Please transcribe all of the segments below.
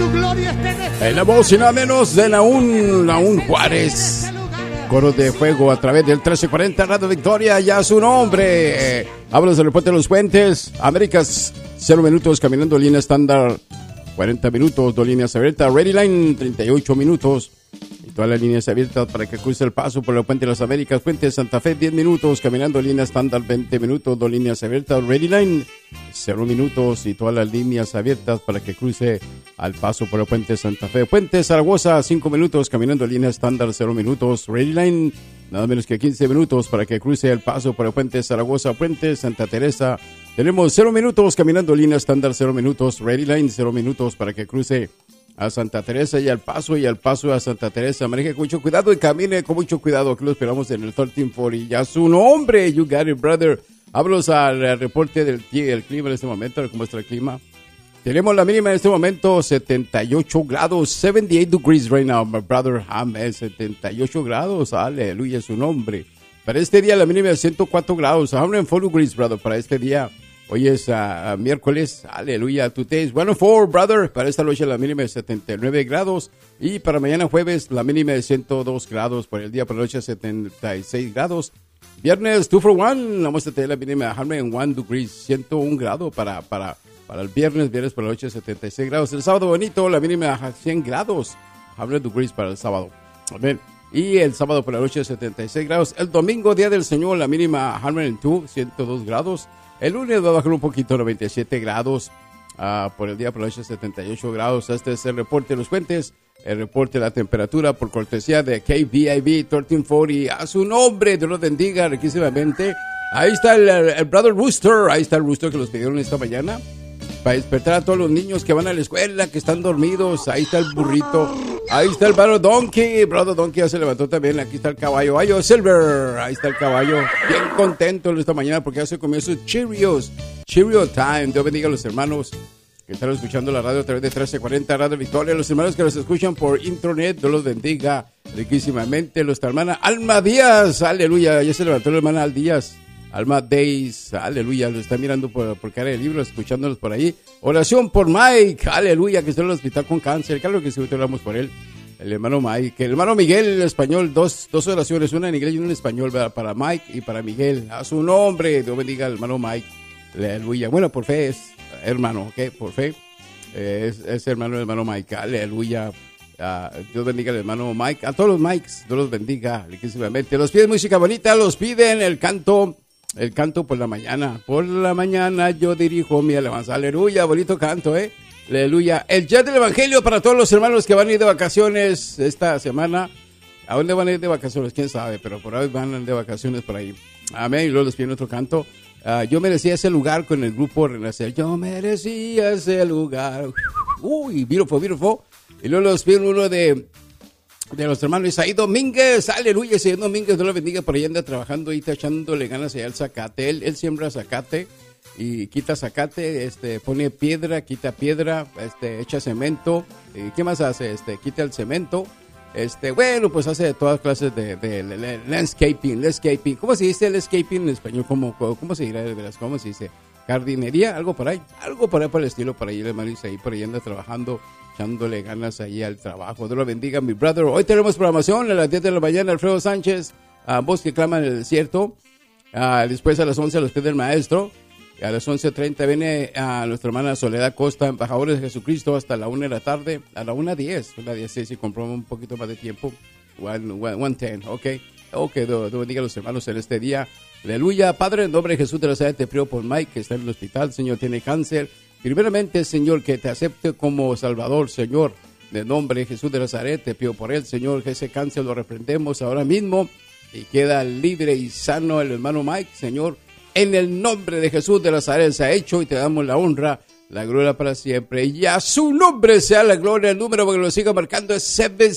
En la voz y nada menos de Naún Juárez. Coros de fuego a través del 1340 Radio Victoria, ya su nombre. Hablas del reporte de los puentes. Américas, 0 minutos caminando línea estándar. 40 minutos, 2 líneas abiertas. Ready Line, 38 minutos. Y todas las líneas abiertas para que cruce el paso por el puente de las Américas. Puente de Santa Fe, 10 minutos. Caminando línea estándar, 20 minutos. 2 líneas abiertas. Ready Line, 0 minutos. Y todas las líneas abiertas para que cruce al paso por el puente de Santa Fe. Puente Zaragoza, 5 minutos. Caminando línea estándar, 0 minutos. Ready Line, nada menos que 15 minutos para que cruce el paso por el puente Zaragoza. Puente Santa Teresa. Tenemos 0 minutos caminando línea estándar, 0 minutos. Ready Line, 0 minutos para que cruce a Santa Teresa y al paso a Santa Teresa. Maneje con mucho cuidado y camine con mucho cuidado. Aquí lo esperamos en el 1340. Ya su nombre, you got it, brother. Hablos al reporte del clima en este momento. ¿Cómo está el clima? Tenemos la mínima en este momento, 78 grados, 78 degrees right now, my brother. Amén, 78 grados, aleluya, su nombre. Para este día la mínima es 104 grados, 104 degrees, brother, para este día. Hoy es miércoles, aleluya, today is 104, brother. Para esta noche la mínima es 79 grados. Y para mañana jueves la mínima es 102 grados. Por el día, por la noche 76 grados. Viernes 2 for 1, vamos a tener la mínima 101 degrees, 101 grados para el viernes por la noche 76 grados. El sábado bonito, la mínima 100 grados, 100 degrees para el sábado. Amén. Y el sábado por la noche 76 grados. El domingo, día del Señor, la mínima 102 grados. El lunes va a bajar un poquito, 97 grados. Por el día por la noche 78 grados. Este es el reporte de los puentes. El reporte de la temperatura por cortesía de KBIB 1340. A su nombre, Dios los bendiga riquísimamente. Ahí está el Brother Rooster. Ahí está el Rooster que los pidieron esta mañana. Para despertar a todos los niños que van a la escuela, que están dormidos. Ahí está el burrito. Ahí está el Brother Donkey. Brother Donkey ya se levantó también. Aquí está el caballo. Ay, Silver. Ahí está el caballo. Bien contento esta mañana porque ya se comió sus Cheerios. Cheerio Time. Dios bendiga a los hermanos que están escuchando la radio a través de 1340 Radio Victoria. Los hermanos que los escuchan por internet. Dios los bendiga riquísimamente. Nuestra hermana Alma Díaz. Aleluya. Ya se levantó la hermana Al Díaz. Alma Days, aleluya, lo está mirando por cara de libro, escuchándonos por ahí. Oración por Mike, aleluya, que está en el hospital con cáncer. Claro que sí, oramos por él. El hermano Mike, el hermano Miguel en español, dos oraciones, una en inglés y una en español, ¿verdad? Para Mike y para Miguel. A su nombre, Dios bendiga al hermano Mike, aleluya. Bueno, por fe es hermano, ¿ok? Por fe es hermano del hermano Mike, aleluya. Dios bendiga al hermano Mike, a todos los Mikes, Dios los bendiga riquísimamente. Los piden música bonita, los piden el canto por la mañana yo dirijo mi alabanza, aleluya, bonito canto, aleluya. El jet del evangelio para todos los hermanos que van a ir de vacaciones esta semana. ¿A dónde van a ir de vacaciones? Quién sabe, pero por ahí van de vacaciones por ahí. Amén, y luego les piden otro canto. Yo merecía ese lugar con el grupo Renacer, yo merecía ese lugar. Uy, beautiful. Y luego les piden uno de los hermanos Isaí Domínguez, aleluya, Isaí Domínguez, Dios lo bendiga, por ahí anda trabajando y está echándole ganas allá al zacate. Él siembra zacate y quita zacate, pone piedra, quita piedra, echa cemento. ¿Qué más hace? Quita el cemento. Bueno, pues hace todas clases de landscaping. ¿Cómo se dice landscaping en español? ¿Cómo se dirá de veras? ¿Cómo se dice? Jardinería, algo por ahí por el estilo, por ahí el hermano Isaí, por ahí anda trabajando, echándole ganas ahí al trabajo. Dios lo bendiga, mi brother. Hoy tenemos programación a las 10 de la mañana, Alfredo Sánchez, voz que clama en el desierto. Después a las 11 a los pies del maestro. A las 11:30 viene a nuestra hermana Soledad Costa, embajadores de Jesucristo, hasta la 1 de la tarde. A la 1:10, si compramos un poquito más de tiempo. 1:10, ok, Dios bendiga a los hermanos en este día. Aleluya, Padre, en nombre de Jesús de Nazaret, te pido por Mike, que está en el hospital, Señor, tiene cáncer. Primeramente, Señor, que te acepte como Salvador, Señor. En nombre de Jesús de Nazaret, te pido por él, Señor, que ese cáncer lo reprendemos ahora mismo y queda libre y sano el hermano Mike, Señor. En el nombre de Jesús de Nazaret se ha hecho y te damos la honra, la gloria para siempre. Y a su nombre sea la gloria. El número que lo siga marcando es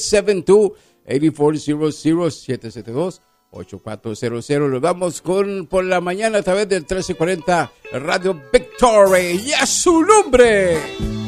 772-8400-772. 8400. Nos vamos por la mañana a través del 1340 Radio Victoria. ¡Y a su nombre!